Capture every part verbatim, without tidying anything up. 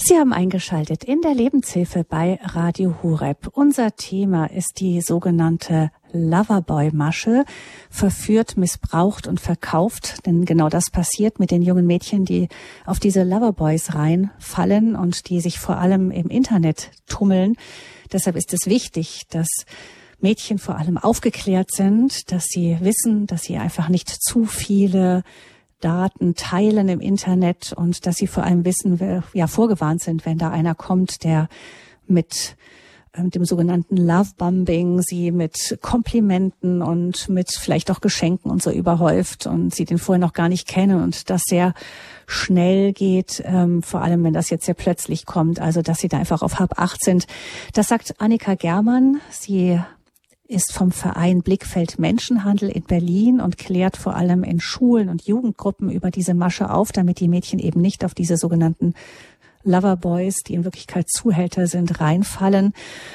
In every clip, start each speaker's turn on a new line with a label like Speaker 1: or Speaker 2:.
Speaker 1: Sie haben eingeschaltet in der Lebenshilfe bei Radio Horeb. Unser Thema ist die sogenannte Loverboy-Masche, verführt, missbraucht und verkauft. Denn genau das passiert mit den jungen Mädchen, die auf diese Loverboys reinfallen und die sich vor allem im Internet tummeln. Deshalb ist es wichtig, dass Mädchen vor allem aufgeklärt sind, dass sie wissen, dass sie einfach nicht zu viele Daten teilen im Internet und dass sie vor allem wissen, ja, vorgewarnt sind, wenn da einer kommt, der mit ähm, dem sogenannten Lovebombing sie mit Komplimenten und mit vielleicht auch Geschenken und so überhäuft und sie den vorher noch gar nicht kennen und das sehr schnell geht, ähm, vor allem wenn das jetzt sehr plötzlich kommt, also dass sie da einfach auf Hab acht sind. Das sagt Annika Germann. Sie ist vom Verein Blickfeld Menschenhandel in Berlin und klärt vor allem in Schulen und Jugendgruppen über diese Masche auf, damit die Mädchen eben nicht auf diese sogenannten Loverboys, die in Wirklichkeit Zuhälter sind, reinfallen.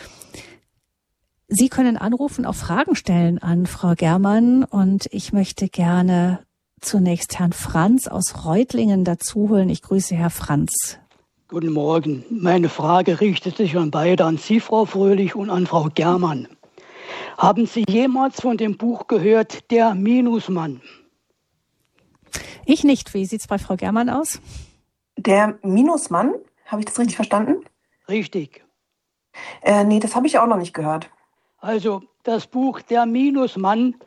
Speaker 1: Sie können anrufen, auch Fragen stellen an Frau Germann und ich möchte gerne zunächst Herrn Franz aus Reutlingen dazu holen. Ich grüße Herr Franz.
Speaker 2: Guten Morgen. Meine Frage richtet sich an beide, an Sie, Frau Fröhlich, und an Frau Germann. Haben Sie jemals von dem Buch gehört, Der Minusmann?
Speaker 1: Ich nicht. Wie sieht es bei Frau Germann aus?
Speaker 3: Der Minusmann? Habe ich das richtig verstanden?
Speaker 2: Richtig.
Speaker 3: Äh, nee, das habe ich auch noch nicht gehört.
Speaker 2: Also, das Buch Der Minusmann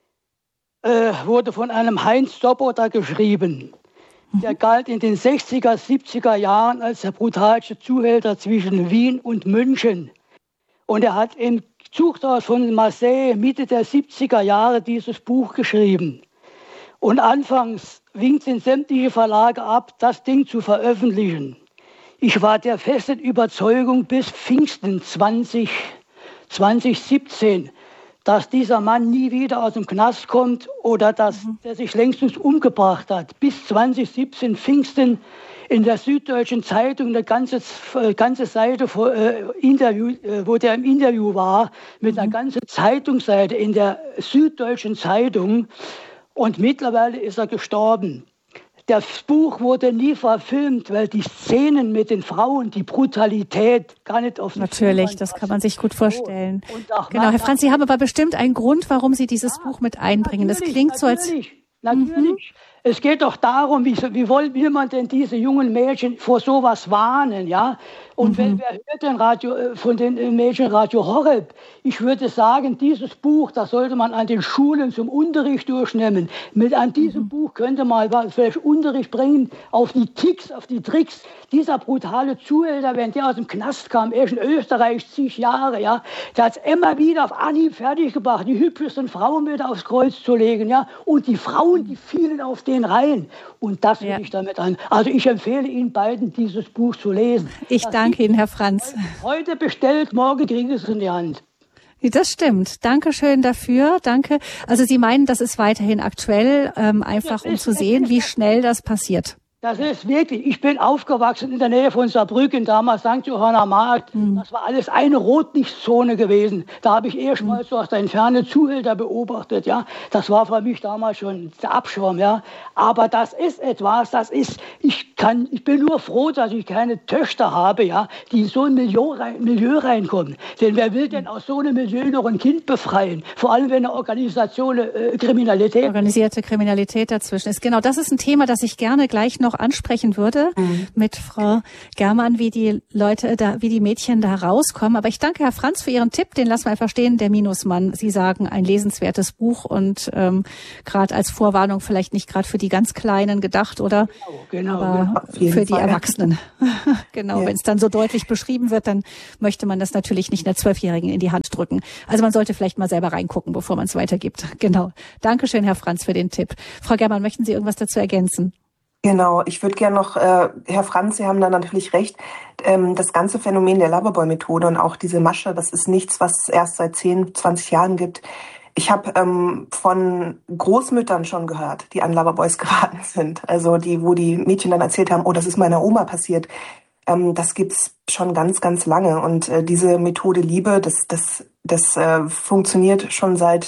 Speaker 2: äh, wurde von einem Heinz Doboter geschrieben. Mhm. Der galt in den sechziger, siebziger Jahren als der brutalste Zuhälter zwischen Wien und München. Und er hat im Zuchthaus von Marseille Mitte der siebziger Jahre dieses Buch geschrieben. Und anfangs winkten sämtliche Verlage ab, das Ding zu veröffentlichen. Ich war der festen Überzeugung bis Pfingsten zwanzig, zwanzig siebzehn, dass dieser Mann nie wieder aus dem Knast kommt oder dass mhm. er sich längstens umgebracht hat. Bis zwanzig siebzehn Pfingsten in der Süddeutschen Zeitung eine ganze, ganze Seite, vor, äh, Interview, äh, wo der im Interview war, mit einer ganzen Zeitungsseite in der Süddeutschen Zeitung. Und mittlerweile ist er gestorben. Das Buch wurde nie verfilmt, weil die Szenen mit den Frauen, die Brutalität gar nicht auf den
Speaker 1: Natürlich, das kann man sich gut vorstellen. Genau, Herr Franz, Sie haben aber bestimmt einen Grund, warum Sie dieses ja, Buch mit einbringen. Das klingt so, als...
Speaker 2: Natürlich, natürlich. Mhm. Es geht doch darum, wie, wie will, will man denn diese jungen Mädchen vor sowas warnen, ja? Und mhm. wer, wer hört denn Radio, von den Mädchen Radio Horeb? Ich würde sagen, dieses Buch, das sollte man an den Schulen zum Unterricht durchnehmen. Mit an diesem mhm. Buch könnte man vielleicht Unterricht bringen auf die Ticks, auf die Tricks. Dieser brutale Zuhälter, wenn der aus dem Knast kam, er ist in Österreich zig Jahre, ja, der hat es immer wieder auf Anhieb fertiggebracht, die hübschesten Frauen wieder aufs Kreuz zu legen, ja. Und die Frauen, die fielen auf den rein. Und das will ja. ich damit an. Also ich empfehle Ihnen beiden, dieses Buch zu lesen.
Speaker 1: Ich das danke Ihnen, Herr Franz.
Speaker 2: Heute bestellt, morgen kriegen Sie es in die Hand.
Speaker 1: Das stimmt. Dankeschön dafür. Danke. Also Sie meinen, das ist weiterhin aktuell, ähm, einfach um zu sehen, wie schnell das passiert.
Speaker 2: Das ist wirklich, ich bin aufgewachsen in der Nähe von Saarbrücken, damals Sankt Johanna Markt. Mhm. Das war alles eine Rotlichtzone gewesen. Da habe ich erstmals mhm. so aus der Entferne Zuhälter beobachtet, ja. Das war für mich damals schon der Abschaum, ja. Aber das ist etwas, das ist, ich kann, ich bin nur froh, dass ich keine Töchter habe, ja, die in so ein Milieu, rein, Milieu reinkommen. Denn wer will denn aus so einem Milieu noch ein Kind befreien? Vor allem, wenn eine Organisation, äh, Kriminalität.
Speaker 1: Organisierte Kriminalität dazwischen ist. Genau, das ist ein Thema, das ich gerne gleich noch ansprechen würde mhm. mit Frau Germann, wie die Leute da, wie die Mädchen da rauskommen. Aber ich danke Herr Franz für Ihren Tipp, den lassen wir einfach stehen, Der Minusmann. Sie sagen, ein lesenswertes Buch und ähm, gerade als Vorwarnung vielleicht nicht gerade für die ganz Kleinen gedacht, oder?
Speaker 2: Genau, genau.
Speaker 1: Aber
Speaker 2: genau.
Speaker 1: für die Fall. Erwachsenen. Genau, ja. Wenn es dann so deutlich beschrieben wird, dann möchte man das natürlich nicht einer Zwölfjährigen in die Hand drücken. Also man sollte vielleicht mal selber reingucken, bevor man es weitergibt. Genau. Dankeschön, Herr Franz, für den Tipp. Frau Germann, möchten Sie irgendwas dazu ergänzen?
Speaker 3: Genau, ich würde gerne noch, äh, Herr Franz, Sie haben da natürlich recht, ähm, das ganze Phänomen der Loverboy-Methode und auch diese Masche, das ist nichts, was es erst seit zehn, zwanzig Jahren gibt. Ich habe ähm, von Großmüttern schon gehört, die an Loverboys geraten sind. Also die, wo die Mädchen dann erzählt haben, oh, das ist meiner Oma passiert. Ähm, das gibt's schon ganz, ganz lange. Und äh, diese Methode Liebe, das, das, das äh, funktioniert schon seit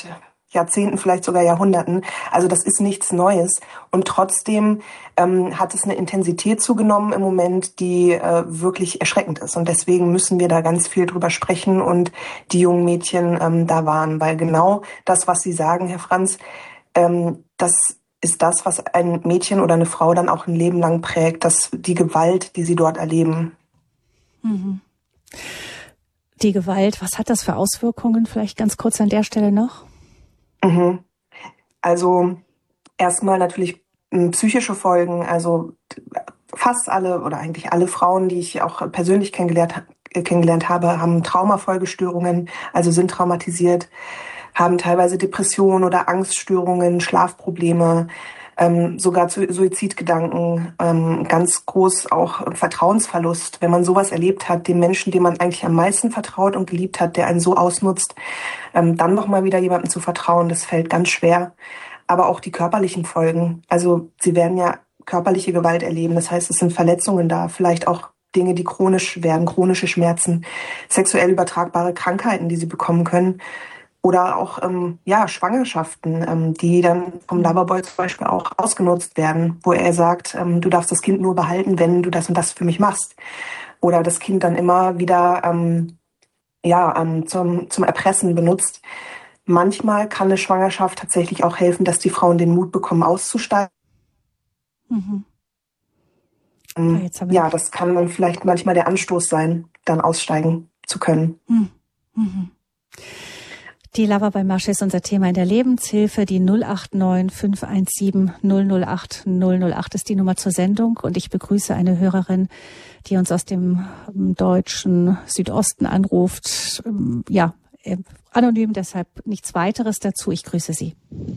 Speaker 3: Jahrzehnten, vielleicht sogar Jahrhunderten. Also das ist nichts Neues. Und trotzdem ähm, hat es eine Intensität zugenommen im Moment, die äh, wirklich erschreckend ist. Und deswegen müssen wir da ganz viel drüber sprechen und die jungen Mädchen ähm, da warnen. Weil genau das, was Sie sagen, Herr Franz, ähm, das ist das, was ein Mädchen oder eine Frau dann auch ein Leben lang prägt, dass die Gewalt, die sie dort erleben.
Speaker 1: Mhm. Die Gewalt, was hat das für Auswirkungen? Vielleicht ganz kurz an der Stelle noch.
Speaker 3: Mhm. Also erstmal natürlich m, psychische Folgen. Also fast alle oder eigentlich alle Frauen, die ich auch persönlich kennengelernt, äh, kennengelernt habe, haben Traumafolgestörungen, also sind traumatisiert, haben teilweise Depressionen oder Angststörungen, Schlafprobleme, ähm, sogar zu Suizidgedanken, ähm, ganz groß auch Vertrauensverlust. Wenn man sowas erlebt hat, dem Menschen, dem man eigentlich am meisten vertraut und geliebt hat, der einen so ausnutzt, ähm, dann nochmal wieder jemandem zu vertrauen, das fällt ganz schwer. Aber auch die körperlichen Folgen. Also sie werden ja körperliche Gewalt erleben. Das heißt, es sind Verletzungen da, vielleicht auch Dinge, die chronisch werden, chronische Schmerzen, sexuell übertragbare Krankheiten, die sie bekommen können. Oder auch ähm, ja Schwangerschaften, ähm, die dann vom Loverboy zum Beispiel auch ausgenutzt werden, wo er sagt, ähm, du darfst das Kind nur behalten, wenn du das und das für mich machst. Oder das Kind dann immer wieder ähm, ja ähm, zum, zum Erpressen benutzt. Manchmal kann eine Schwangerschaft tatsächlich auch helfen, dass die Frauen den Mut bekommen, auszusteigen.
Speaker 1: Mhm.
Speaker 3: Ähm,
Speaker 1: Ja, jetzt haben wir
Speaker 3: ja, das kann dann vielleicht manchmal der Anstoß sein, dann aussteigen zu können.
Speaker 1: Mhm. Mhm. Die Loverboy-Masche ist unser Thema in der Lebenshilfe. Die null acht neun fünf eins sieben null null acht null null acht ist die Nummer zur Sendung. Und ich begrüße eine Hörerin, die uns aus dem deutschen Südosten anruft. Ja, anonym, deshalb nichts weiteres dazu. Ich grüße Sie.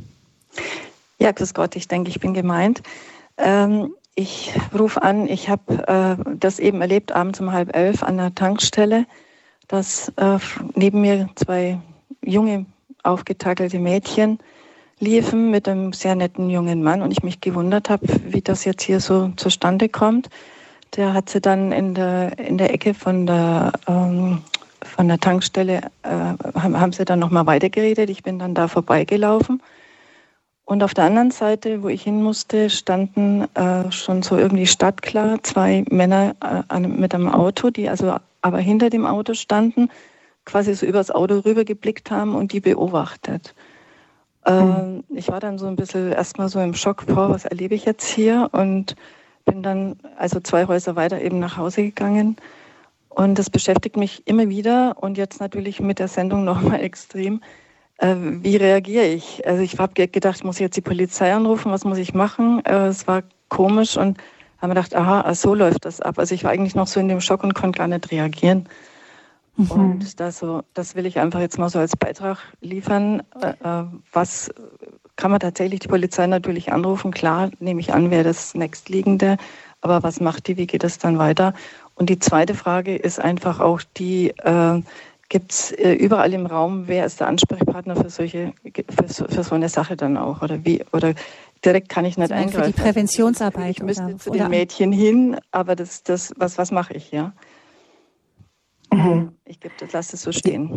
Speaker 4: Ja, grüß Gott, ich denke, ich bin gemeint. Ähm, ich rufe an, ich habe äh, das eben erlebt, abends um halb elf an der Tankstelle, dass äh, neben mir zwei junge, aufgetakelte Mädchen liefen mit einem sehr netten jungen Mann und ich mich gewundert habe, wie das jetzt hier so zustande kommt. Der hat sie dann in der in der Ecke von der ähm, von der Tankstelle äh, haben, haben sie dann nochmal weitergeredet. Ich bin dann da vorbeigelaufen und auf der anderen Seite, wo ich hin musste, standen äh, schon so irgendwie stadtklar zwei Männer äh, mit einem Auto, die also aber hinter dem Auto standen, quasi so übers Auto rüber geblickt haben und die beobachtet. Mhm. Äh, ich war dann so ein bisschen erstmal so im Schock, boah, was erlebe ich jetzt hier? Und bin dann also zwei Häuser weiter eben nach Hause gegangen. Und das beschäftigt mich immer wieder und jetzt natürlich mit der Sendung nochmal extrem. Äh, wie reagiere ich? Also ich habe gedacht, muss ich jetzt die Polizei anrufen? Was muss ich machen? Äh, es war komisch und habe mir gedacht, aha, so läuft das ab. Also ich war eigentlich noch so in dem Schock und konnte gar nicht reagieren. Mhm. Und das, so, das will ich einfach jetzt mal so als Beitrag liefern. Äh, was kann man tatsächlich die Polizei natürlich anrufen? Klar, nehme ich an, wäre das Nächstliegende. Aber was macht die? Wie geht es dann weiter? Und die zweite Frage ist einfach auch die, äh, gibt es äh, überall im Raum, wer ist der Ansprechpartner für solche, für so, für so eine Sache dann auch? Oder wie, oder direkt kann ich nicht eingreifen.
Speaker 1: Für die Präventionsarbeit.
Speaker 4: Ich müsste
Speaker 1: oder,
Speaker 4: zu
Speaker 1: oder
Speaker 4: den Mädchen hin, aber das, das, was, was mache ich, ja? Mhm. Ich gebe das, lasse es so stehen.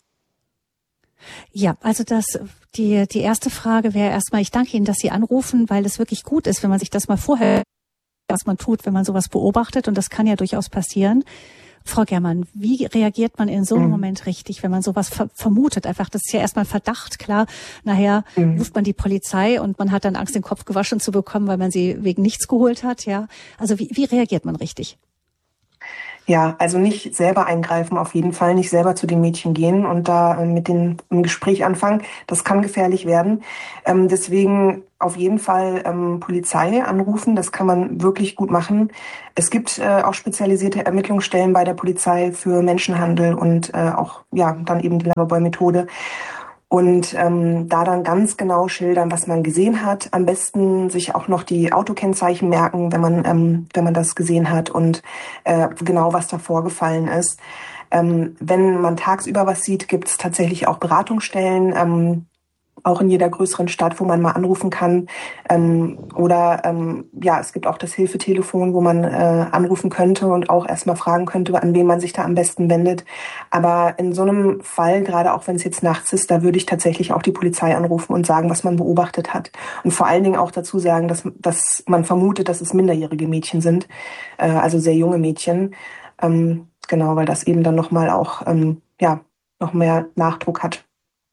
Speaker 1: Ja, also das, die, die erste Frage wäre erstmal, ich danke Ihnen, dass Sie anrufen, weil es wirklich gut ist, wenn man sich das mal vorher, was man tut, wenn man sowas beobachtet, und das kann ja durchaus passieren. Frau Germann, wie reagiert man in so einem mhm. Moment richtig, wenn man sowas ver- vermutet? Einfach, das ist ja erstmal Verdacht, klar. Nachher mhm. ruft man die Polizei und man hat dann Angst, den Kopf gewaschen zu bekommen, weil man sie wegen nichts geholt hat, ja. Also wie, wie reagiert man richtig?
Speaker 3: Ja, also nicht selber eingreifen, auf jeden Fall nicht selber zu den Mädchen gehen und da äh, mit denen ein Gespräch anfangen. Das kann gefährlich werden. Ähm, deswegen auf jeden Fall ähm, Polizei anrufen. Das kann man wirklich gut machen. Es gibt äh, auch spezialisierte Ermittlungsstellen bei der Polizei für Menschenhandel und äh, auch ja dann eben die Loverboy-Methode. Und ähm, da dann ganz genau schildern, was man gesehen hat. Am besten sich auch noch die Autokennzeichen merken, wenn man ähm, wenn man das gesehen hat und äh, genau, was da vorgefallen ist. Ähm, wenn man tagsüber was sieht, gibt es tatsächlich auch Beratungsstellen, ähm, auch in jeder größeren Stadt, wo man mal anrufen kann. Ähm, oder ähm, ja, es gibt auch das Hilfetelefon, wo man äh, anrufen könnte und auch erstmal fragen könnte, an wen man sich da am besten wendet. Aber in so einem Fall, gerade auch wenn es jetzt nachts ist, da würde ich tatsächlich auch die Polizei anrufen und sagen, was man beobachtet hat. Und vor allen Dingen auch dazu sagen, dass, dass man vermutet, dass es minderjährige Mädchen sind, äh, also sehr junge Mädchen. Ähm, genau, weil das eben dann nochmal auch ähm, ja, noch mehr Nachdruck hat.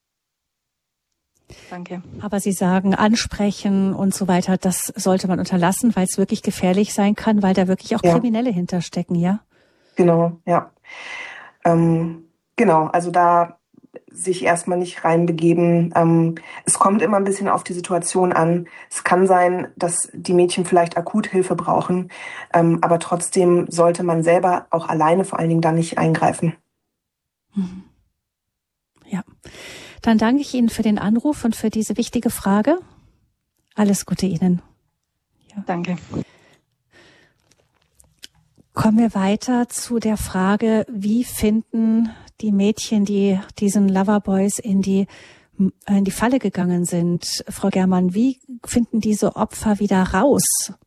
Speaker 4: Danke.
Speaker 1: Aber Sie sagen, ansprechen und so weiter, das sollte man unterlassen, weil es wirklich gefährlich sein kann, weil da wirklich auch
Speaker 3: Ja.
Speaker 1: Kriminelle hinterstecken, ja?
Speaker 3: Genau, ja. Ähm, genau, also da sich erstmal nicht reinbegeben. Ähm, es kommt immer ein bisschen auf die Situation an. Es kann sein, dass die Mädchen vielleicht akut Hilfe brauchen, ähm, aber trotzdem sollte man selber auch alleine vor allen Dingen da nicht eingreifen.
Speaker 1: Mhm. Ja. Dann danke ich Ihnen für den Anruf und für diese wichtige Frage. Alles Gute Ihnen.
Speaker 4: Ja. Danke.
Speaker 1: Kommen wir weiter zu der Frage, wie finden die Mädchen, die diesen Loverboys in die, in die Falle gegangen sind? Frau Germann, wie finden diese Opfer wieder raus?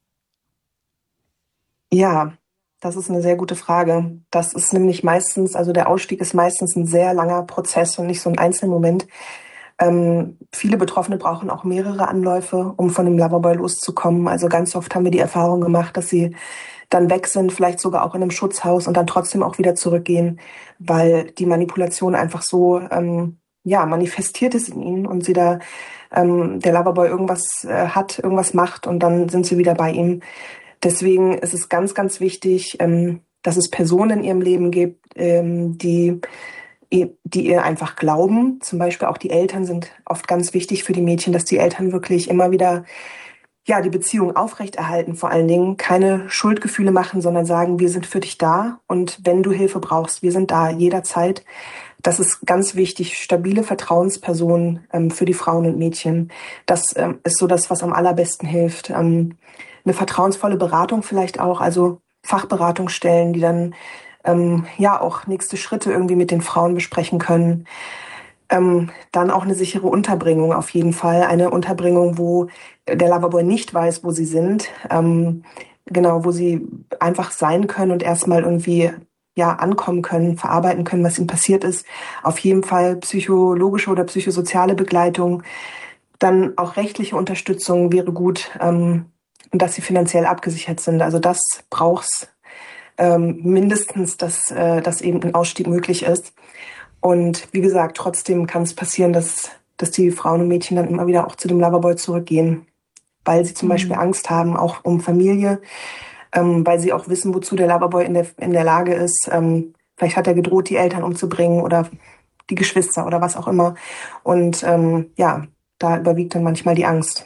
Speaker 3: Ja, das ist eine sehr gute Frage. Das ist nämlich meistens, also der Ausstieg ist meistens ein sehr langer Prozess und nicht so ein Einzelmoment. Ähm, viele Betroffene brauchen auch mehrere Anläufe, um von dem Loverboy loszukommen. Also ganz oft haben wir die Erfahrung gemacht, dass sie dann weg sind, vielleicht sogar auch in einem Schutzhaus und dann trotzdem auch wieder zurückgehen, weil die Manipulation einfach so ähm, ja manifestiert ist in ihnen und sie da ähm, der Loverboy irgendwas äh, hat, irgendwas macht und dann sind sie wieder bei ihm. Deswegen ist es ganz, ganz wichtig, ähm, dass es Personen in ihrem Leben gibt, ähm, die die ihr einfach glauben. Zum Beispiel auch die Eltern sind oft ganz wichtig für die Mädchen, dass die Eltern wirklich immer wieder ja die Beziehung aufrechterhalten, vor allen Dingen keine Schuldgefühle machen, sondern sagen, wir sind für dich da und wenn du Hilfe brauchst, wir sind da jederzeit. Das ist ganz wichtig, stabile Vertrauenspersonen ähm, für die Frauen und Mädchen. Das ähm, ist so das, was am allerbesten hilft. Ähm, eine vertrauensvolle Beratung vielleicht auch, also Fachberatungsstellen, die dann ähm, ja auch nächste Schritte irgendwie mit den Frauen besprechen können. Ähm, dann auch eine sichere Unterbringung auf jeden Fall. Eine Unterbringung, wo der Loverboy nicht weiß, wo sie sind. Ähm, genau, wo sie einfach sein können und erstmal irgendwie ja ankommen können, verarbeiten können, was ihnen passiert ist. Auf jeden Fall psychologische oder psychosoziale Begleitung. Dann auch rechtliche Unterstützung wäre gut. Ähm, und dass sie finanziell abgesichert sind. Also das braucht's ähm, mindestens, dass, äh, dass eben ein Ausstieg möglich ist. Und wie gesagt, trotzdem kann es passieren, dass, dass die Frauen und Mädchen dann immer wieder auch zu dem Loverboy zurückgehen, weil sie zum mhm. Beispiel Angst haben, auch um Familie, ähm, weil sie auch wissen, wozu der Loverboy in der, in der Lage ist. Ähm, vielleicht hat er gedroht, die Eltern umzubringen oder die Geschwister oder was auch immer. Und ähm, ja, da überwiegt dann manchmal die Angst.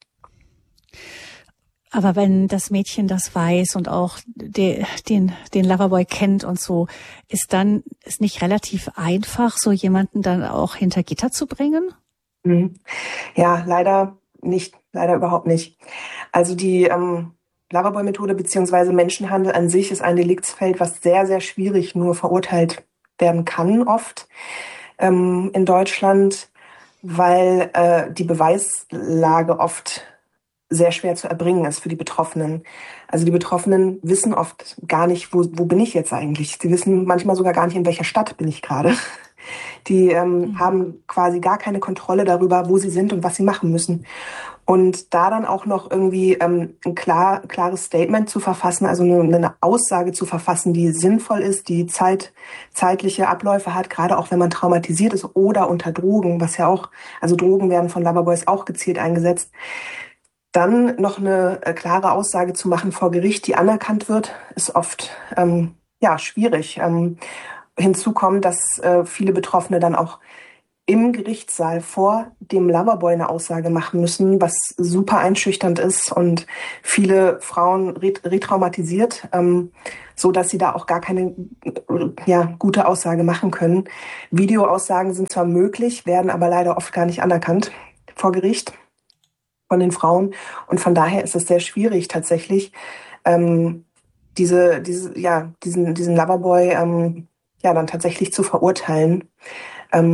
Speaker 1: Aber wenn das Mädchen das weiß und auch de, den, den Loverboy kennt und so, ist dann ist nicht relativ einfach, so jemanden dann auch hinter Gitter zu bringen?
Speaker 3: Mhm. Ja, leider nicht, leider überhaupt nicht. Also die ähm, Loverboy-Methode beziehungsweise Menschenhandel an sich ist ein Deliktsfeld, was sehr, sehr schwierig nur verurteilt werden kann oft ähm, in Deutschland, weil äh, die Beweislage oft sehr schwer zu erbringen ist für die Betroffenen. Also die Betroffenen wissen oft gar nicht, wo, wo bin ich jetzt eigentlich? Sie wissen manchmal sogar gar nicht, in welcher Stadt bin ich gerade. Die ähm, mhm. haben quasi gar keine Kontrolle darüber, wo sie sind und was sie machen müssen. Und da dann auch noch irgendwie ähm, ein klar, klares Statement zu verfassen, also eine, eine Aussage zu verfassen, die sinnvoll ist, die Zeit, zeitliche Abläufe hat, gerade auch wenn man traumatisiert ist oder unter Drogen, was ja auch, also Drogen werden von Loverboys auch gezielt eingesetzt. Dann noch eine äh, klare Aussage zu machen vor Gericht, die anerkannt wird, ist oft ähm, ja schwierig. Ähm, hinzu kommt, dass äh, viele Betroffene dann auch im Gerichtssaal vor dem Loverboy eine Aussage machen müssen, was super einschüchternd ist und viele Frauen retraumatisiert, ähm, so dass sie da auch gar keine ja, gute Aussage machen können. Videoaussagen sind zwar möglich, werden aber leider oft gar nicht anerkannt vor Gericht von den Frauen. Und von daher ist es sehr schwierig tatsächlich, ähm, diese, diese, ja, diesen, diesen Loverboy ähm, ja dann tatsächlich zu verurteilen. Ähm,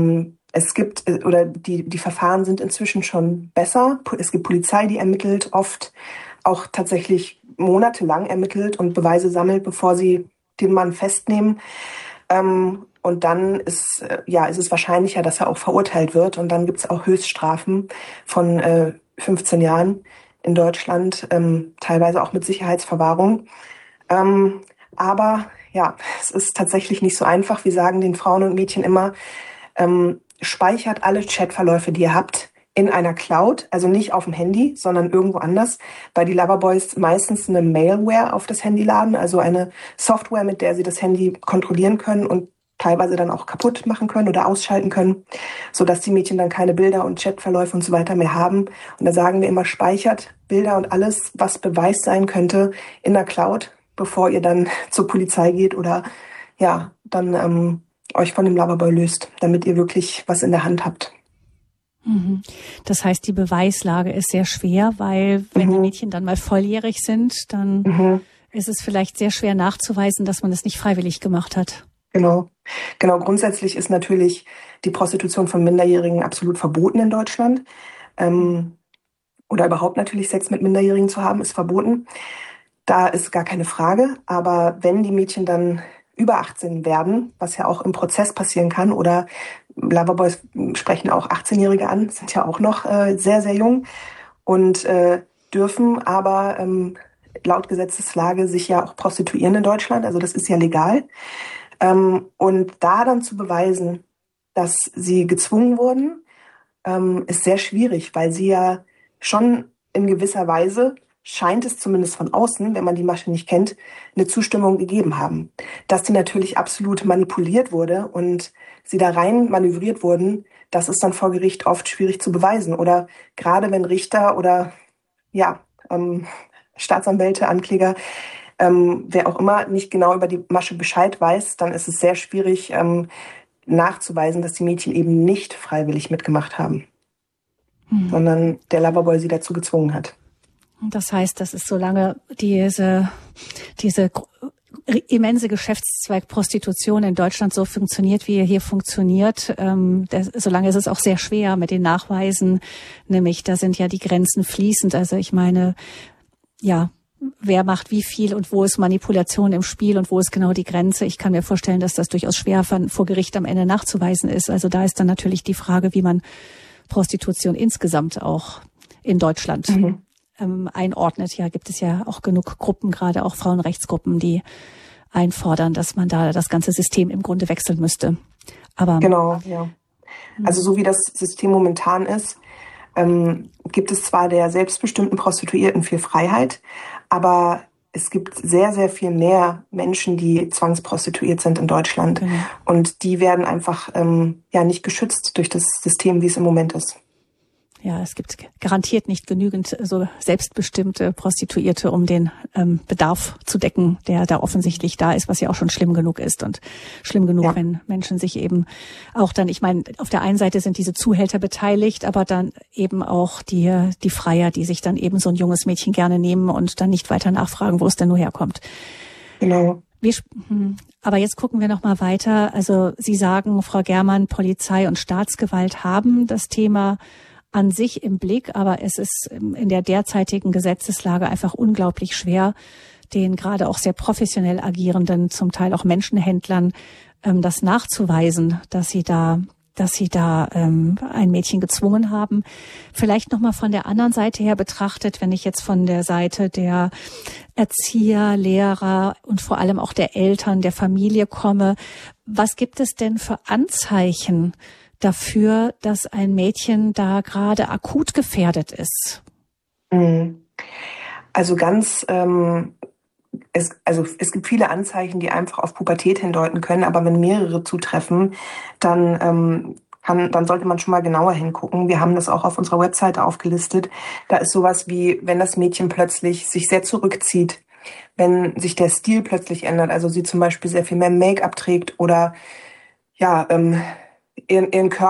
Speaker 3: Es gibt, oder die, die Verfahren sind inzwischen schon besser. Es gibt Polizei, die ermittelt, oft auch tatsächlich monatelang ermittelt und Beweise sammelt, bevor sie den Mann festnehmen. Ähm, und dann ist, ja, ist es wahrscheinlicher, dass er auch verurteilt wird. Und dann gibt es auch Höchststrafen von äh, fünfzehn Jahren in Deutschland, ähm, teilweise auch mit Sicherheitsverwahrung. Ähm, aber ja, es ist tatsächlich nicht so einfach. Wir sagen den Frauen und Mädchen immer, ähm, speichert alle Chatverläufe, die ihr habt, in einer Cloud, also nicht auf dem Handy, sondern irgendwo anders, weil die Loverboys meistens eine Malware auf das Handy laden, also eine Software, mit der sie das Handy kontrollieren können und teilweise dann auch kaputt machen können oder ausschalten können, sodass die Mädchen dann keine Bilder und Chatverläufe und so weiter mehr haben. Und da sagen wir immer, speichert Bilder und alles, was Beweis sein könnte, in der Cloud, bevor ihr dann zur Polizei geht oder ja, dann ähm, euch von dem Loverboy löst, damit ihr wirklich was in der Hand habt.
Speaker 1: Das heißt, die Beweislage ist sehr schwer, weil wenn mhm. die Mädchen dann mal volljährig sind, dann mhm. ist es vielleicht sehr schwer nachzuweisen, dass man es nicht freiwillig gemacht hat.
Speaker 3: Genau. Genau. Grundsätzlich ist natürlich die Prostitution von Minderjährigen absolut verboten in Deutschland. Ähm, oder überhaupt natürlich Sex mit Minderjährigen zu haben, ist verboten. Da ist gar keine Frage. Aber wenn die Mädchen dann über achtzehn werden, was ja auch im Prozess passieren kann, oder Loverboys sprechen auch achtzehnjährige an, sind ja auch noch äh, sehr, sehr jung und äh, dürfen aber ähm, laut Gesetzeslage sich ja auch prostituieren in Deutschland, also das ist ja legal. Ähm, und da dann zu beweisen, dass sie gezwungen wurden, ähm, ist sehr schwierig, weil sie ja schon in gewisser Weise, scheint es zumindest von außen, wenn man die Masche nicht kennt, eine Zustimmung gegeben haben. Dass die natürlich absolut manipuliert wurde und sie da rein manövriert wurden, das ist dann vor Gericht oft schwierig zu beweisen. Oder gerade wenn Richter oder ja ähm, Staatsanwälte, Ankläger, ähm, wer auch immer nicht genau über die Masche Bescheid weiß, dann ist es sehr schwierig ähm, nachzuweisen, dass die Mädchen eben nicht freiwillig mitgemacht haben, hm. sondern der Loverboy sie dazu gezwungen hat.
Speaker 1: Das heißt, das ist solange diese, diese immense Geschäftszweig Prostitution in Deutschland so funktioniert, wie er hier funktioniert, ähm, das, solange ist es auch sehr schwer mit den Nachweisen, nämlich da sind ja die Grenzen fließend. Also ich meine, ja, wer macht wie viel und wo ist Manipulation im Spiel und wo ist genau die Grenze? Ich kann mir vorstellen, dass das durchaus schwer von, vor Gericht am Ende nachzuweisen ist. Also da ist dann natürlich die Frage, wie man Prostitution insgesamt auch in Deutschland mhm. einordnet. Ja, gibt es ja auch genug Gruppen, gerade auch Frauenrechtsgruppen, die einfordern, dass man da das ganze System im Grunde wechseln müsste. Aber
Speaker 3: genau, ja. Also so wie das System momentan ist, ähm, gibt es zwar der selbstbestimmten Prostituierten viel Freiheit, aber es gibt sehr, sehr viel mehr Menschen, die zwangsprostituiert sind in Deutschland. Genau. Und die werden einfach ähm, ja nicht geschützt durch das System, wie es im Moment ist.
Speaker 1: Ja, es gibt garantiert nicht genügend so selbstbestimmte Prostituierte, um den ähm, Bedarf zu decken, der da offensichtlich da ist, was ja auch schon schlimm genug ist und schlimm genug, ja. wenn Menschen sich eben auch dann, ich meine, auf der einen Seite sind diese Zuhälter beteiligt, aber dann eben auch die die Freier, die sich dann eben so ein junges Mädchen gerne nehmen und dann nicht weiter nachfragen, wo es denn nur herkommt.
Speaker 3: Genau.
Speaker 1: Wir, aber jetzt gucken wir noch mal weiter. Also Sie sagen, Frau Germann, Polizei und Staatsgewalt haben das Thema an sich im Blick, aber es ist in der derzeitigen Gesetzeslage einfach unglaublich schwer, den gerade auch sehr professionell agierenden, zum Teil auch Menschenhändlern, ähm, das nachzuweisen, dass sie da, dass sie da ähm, ein Mädchen gezwungen haben. Vielleicht noch mal von der anderen Seite her betrachtet, wenn ich jetzt von der Seite der Erzieher, Lehrer und vor allem auch der Eltern, der Familie komme, was gibt es denn für Anzeichen dafür, dass ein Mädchen da gerade akut gefährdet ist?
Speaker 3: Also ganz, ähm, es, also es gibt viele Anzeichen, die einfach auf Pubertät hindeuten können, aber wenn mehrere zutreffen, dann ähm, kann, dann sollte man schon mal genauer hingucken. Wir haben das auch auf unserer Webseite aufgelistet. Da ist sowas wie, wenn das Mädchen plötzlich sich sehr zurückzieht, wenn sich der Stil plötzlich ändert, also sie zum Beispiel sehr viel mehr Make-up trägt oder ja, ähm, ihren, ihren Körper